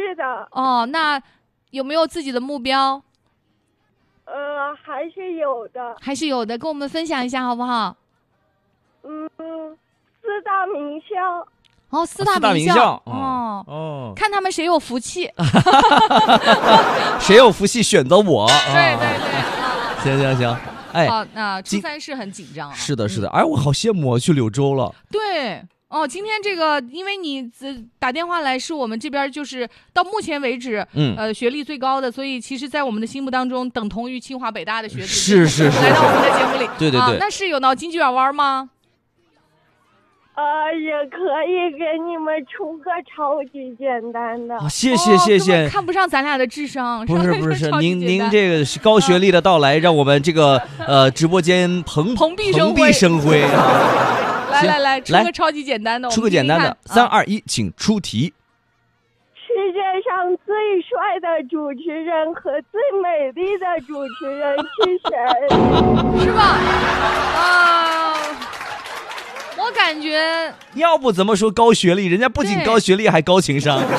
是的。 哦，那有没有自己的目标？ 还是有的。 还是有的，跟我们分享一下好不好？ 四大名校。 哦，四大名校。哦，看他们谁有福气。 谁有福气选择我。 对对对。 行。哎， 好，那初三是很紧张啊。 是的。哎，我好羡慕去柳州了。 对。哦，今天这个，因为你打电话来，是我们这边就是到目前为止，学历最高的，所以其实，在我们的心目当中，等同于清华北大的学子。 是来到我们的节目里。 对。 那是有脑筋急转弯吗？ 也可以给你们出个超级简单的。 谢谢。 看不上咱俩的智商。 不是，您这个高学历的到来，让我们这个直播间蓬荜生辉。 来，出个超级简单的， 出个简单的，3、2、1，请出题。 世界上最帅的主持人和最美丽的主持人是谁？ 是吧？我感觉要不怎么说高学历？人家不仅高学历，还高情商。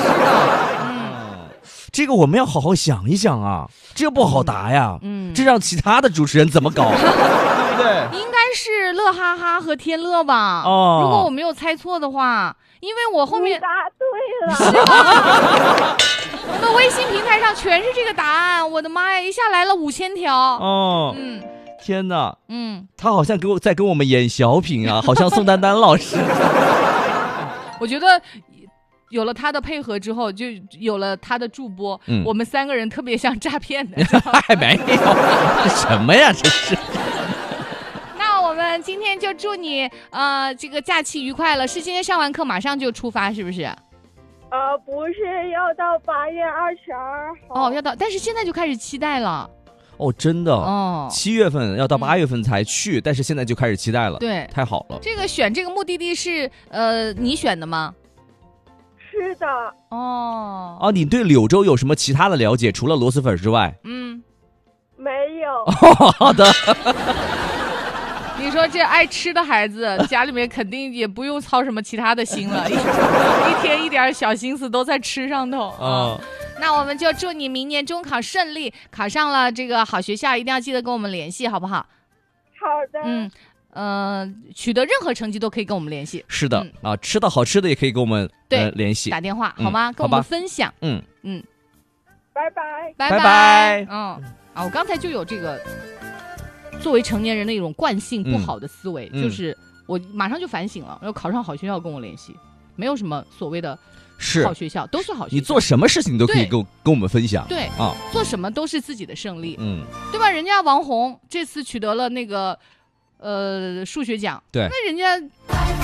这个我们要好好想一想啊，这不好答呀。这让其他的主持人怎么搞？对不对？ 应该是乐哈哈和天乐吧？如果我没有猜错的话，因为我后面答对了。 我的微信平台上全是这个答案，我的妈呀，一下来了5000条。 天哪，他好像在跟我们演小品啊，好像宋丹丹老师。 我觉得有了他的配合之后，就有了他的助播，我们3个人特别像诈骗的。 还没有什么呀，这是。 那我们今天就祝你这个假期愉快了。是今天上完课马上就出发，是不是？ 不是，要到8月22号。 要到，但是现在就开始期待了。 真的，7月份要到8月份才去，但是现在就开始期待了。 对， 太好了。 这个选这个目的地是你选的吗？ 是的。 你对柳州有什么其他的了解？除了螺蛳粉之外？ 没有。 好的。 你说这爱吃的孩子，家里面肯定也不用操什么其他的心了，一天一点小心思都在吃上头。那我们就祝你明年中考顺利，考上了这个好学校，一定要记得跟我们联系，好不好？ 好的。 取得任何成绩都可以跟我们联系。 是的。吃到好吃的也可以跟我们联系， 打电话好吗？跟我们分享。 拜拜。 拜拜。 我刚才就有这个作为成年人的一种惯性不好的思维，就是我马上就反省了，要考上好学校跟我联系，没有什么所谓的好学校，都是好学校。 你做什么事情都可以跟我们分享。 对做什么都是自己的胜利。对吧？人家王红这次取得了那个数学奖， 对， 那人家